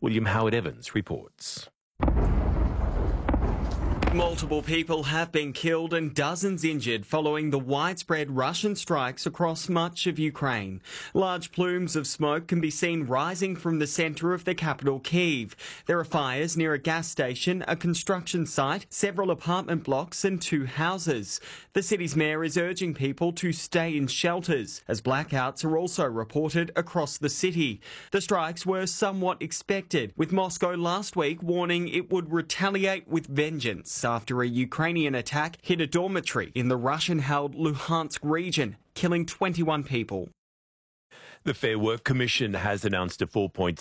William Howard Evans reports. Multiple people have been killed and dozens injured following the widespread Russian strikes across much of Ukraine. Large plumes of smoke can be seen rising from the centre of the capital, Kyiv. There are fires near a gas station, a construction site, several apartment blocks and 2 houses. The city's mayor is urging people to stay in shelters, as blackouts are also reported across the city. The strikes were somewhat expected, with Moscow last week warning it would retaliate with vengeance after a Ukrainian attack hit a dormitory in the Russian-held Luhansk region, killing 21 people. The Fair Work Commission has announced a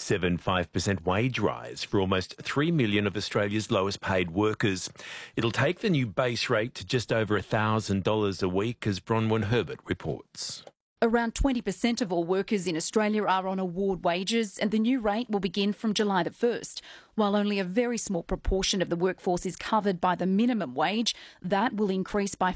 4.75% wage rise for almost 3 million of Australia's lowest paid workers. It'll take the new base rate to just over $1,000 a week, as Bronwyn Herbert reports. Around 20% of all workers in Australia are on award wages, and the new rate will begin from July the 1st. While only a very small proportion of the workforce is covered by the minimum wage, that will increase by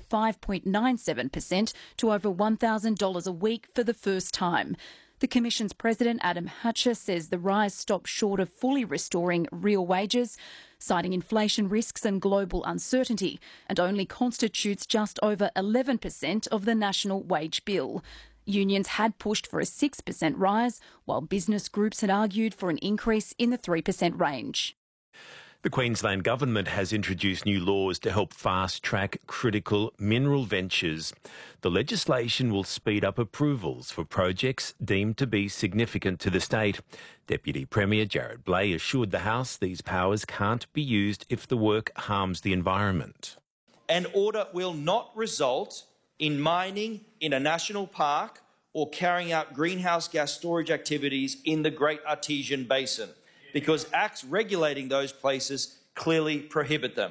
5.97% to over $1,000 a week for the first time. The Commission's President, Adam Hatcher, says the rise stops short of fully restoring real wages, citing inflation risks and global uncertainty, and only constitutes just over 11% of the national wage bill. Unions had pushed for a 6% rise, while business groups had argued for an increase in the 3% range. The Queensland Government has introduced new laws to help fast-track critical mineral ventures. The legislation will speed up approvals for projects deemed to be significant to the state. Deputy Premier Jared Blay assured the House these powers can't be used if the work harms the environment. An order will not result in mining in a national park or carrying out greenhouse gas storage activities in the Great Artesian Basin, because acts regulating those places clearly prohibit them.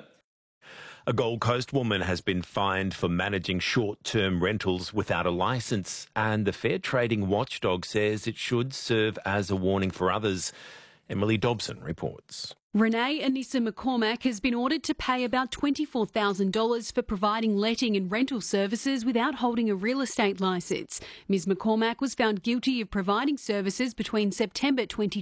A Gold Coast woman has been fined for managing short-term rentals without a licence, and the fair trading watchdog says it should serve as a warning for others. Emily Dobson reports. Renee Anissa McCormack has been ordered to pay about $24,000 for providing letting and rental services without holding a real estate licence. Ms McCormack was found guilty of providing services between September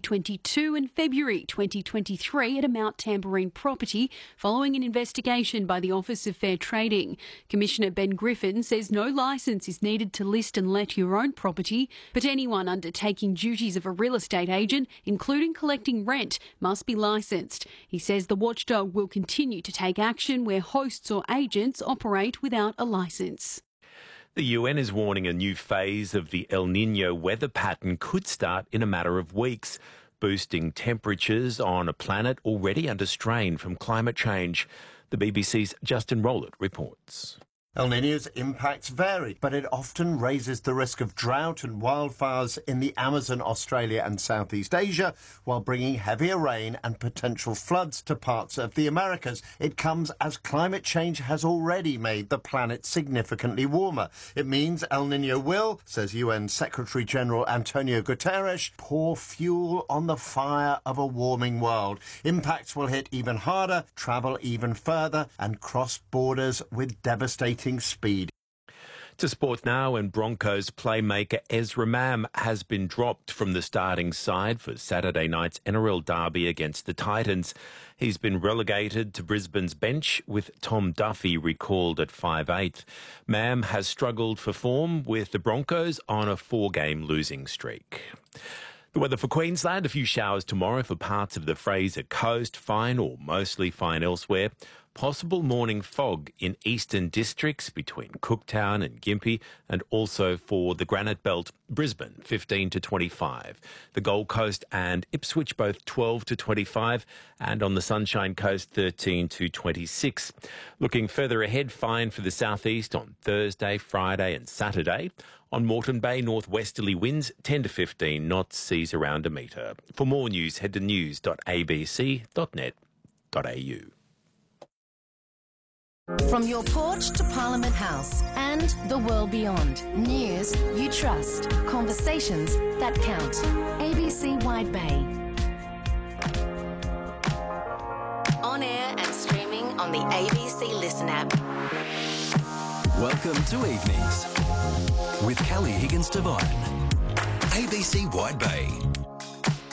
2022 and February 2023 at a Mount Tamborine property following an investigation by the Office of Fair Trading. Commissioner Ben Griffin says no licence is needed to list and let your own property, but anyone undertaking duties of a real estate agent, including collecting rent, must be licensed. He says the watchdog will continue to take action where hosts or agents operate without a licence. The UN is warning a new phase of the El Niño weather pattern could start in a matter of weeks, boosting temperatures on a planet already under strain from climate change. The BBC's Justin Rowlett reports. El Niño's impacts vary, but it often raises the risk of drought and wildfires in the Amazon, Australia and Southeast Asia, while bringing heavier rain and potential floods to parts of the Americas. It comes as climate change has already made the planet significantly warmer. It means El Niño will, says UN Secretary-General Antonio Guterres, pour fuel on the fire of a warming world. Impacts will hit even harder, travel even further and cross borders with devastating speed. To sport now, and Broncos playmaker Ezra Mam has been dropped from the starting side for Saturday night's NRL derby against the Titans. He's been relegated to Brisbane's bench, with Tom Duffy recalled at 5/8. Mam has struggled for form with the Broncos on a 4-game losing streak. The weather for Queensland: a few showers tomorrow for parts of the Fraser Coast, fine or mostly fine elsewhere. Possible morning fog in eastern districts between Cooktown and Gympie, and also for the Granite Belt. Brisbane 15 to 25. The Gold Coast and Ipswich both 12 to 25, and on the Sunshine Coast 13 to 26. Looking further ahead, fine for the southeast on Thursday, Friday and Saturday. On Moreton Bay, northwesterly winds 10 to 15 knots, seas around a metre. For more news, head to news.abc.net.au. From your porch to Parliament House and the world beyond. News you trust. Conversations that count. ABC Wide Bay. On air and streaming on the ABC Listen app. Welcome to Evenings with Kelly Higgins-Devine. ABC Wide Bay.